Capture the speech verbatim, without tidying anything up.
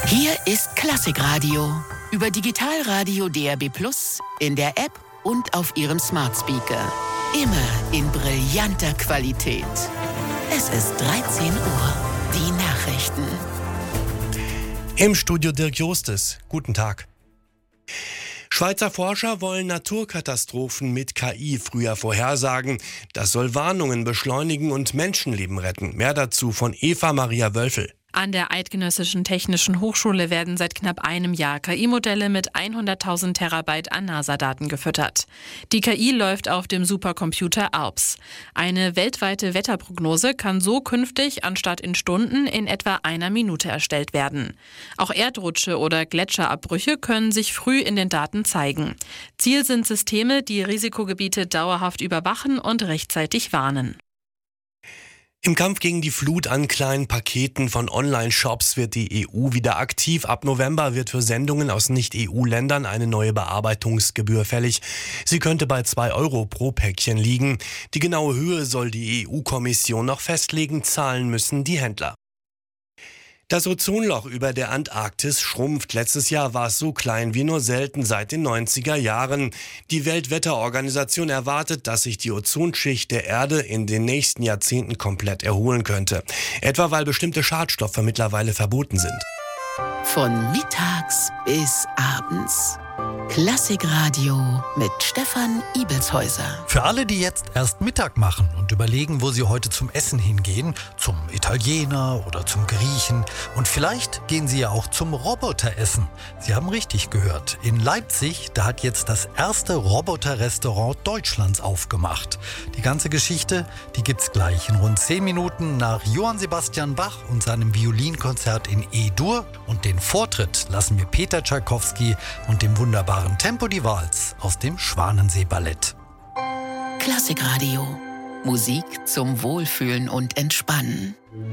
Hier ist Klassikradio über Digitalradio D A B plus, in der App und auf Ihrem Smart Speaker. Immer in brillanter Qualität. Es ist dreizehn Uhr. Die Nachrichten. Im Studio Dirk Jostes. Guten Tag. Schweizer Forscher wollen Naturkatastrophen mit K I früher vorhersagen. Das soll Warnungen beschleunigen und Menschenleben retten. Mehr dazu von Eva Maria Wölfel. An der Eidgenössischen Technischen Hochschule werden seit knapp einem Jahr K I-Modelle mit hunderttausend Terabyte an NASA-Daten gefüttert. Die K I läuft auf dem Supercomputer Alps. Eine weltweite Wetterprognose kann so künftig anstatt in Stunden in etwa einer Minute erstellt werden. Auch Erdrutsche oder Gletscherabbrüche können sich früh in den Daten zeigen. Ziel sind Systeme, die Risikogebiete dauerhaft überwachen und rechtzeitig warnen. Im Kampf gegen die Flut an kleinen Paketen von Online-Shops wird die E U wieder aktiv. Ab November wird für Sendungen aus Nicht-E U-Ländern eine neue Bearbeitungsgebühr fällig. Sie könnte bei zwei Euro pro Päckchen liegen. Die genaue Höhe soll die E U-Kommission noch festlegen, zahlen müssen die Händler. Das Ozonloch über der Antarktis schrumpft. Letztes Jahr war es so klein wie nur selten seit den neunziger Jahren. Die Weltwetterorganisation erwartet, dass sich die Ozonschicht der Erde in den nächsten Jahrzehnten komplett erholen könnte. Etwa weil bestimmte Schadstoffe mittlerweile verboten sind. Von mittags bis abends. Klassikradio mit Stefan Ibelshäuser. Für alle, die jetzt erst Mittag machen und überlegen, wo sie heute zum Essen hingehen, zum Italiener oder zum Griechen, und vielleicht gehen sie ja auch zum Roboteressen. Sie haben richtig gehört. In Leipzig, da hat jetzt das erste Roboterrestaurant Deutschlands aufgemacht. Die ganze Geschichte, die gibt's gleich in rund zehn Minuten nach Johann Sebastian Bach und seinem Violinkonzert in E-Dur. Und den Vortritt lassen wir Peter Tschaikowski und dem wunderbaren Tempo di Vals aus dem Schwanensee-Ballett. Klassikradio. Musik zum Wohlfühlen und Entspannen.